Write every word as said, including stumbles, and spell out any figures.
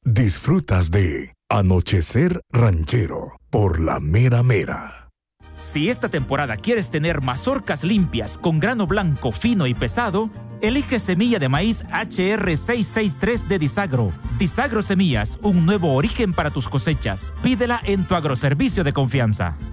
Disfrutas de Anochecer Ranchero por La Mera Mera. Si esta temporada quieres tener mazorcas limpias con grano blanco, fino y pesado, elige semilla de maíz H R seiscientos sesenta y tres de Disagro. Disagro Semillas, un nuevo origen para tus cosechas. Pídela en tu agroservicio de confianza.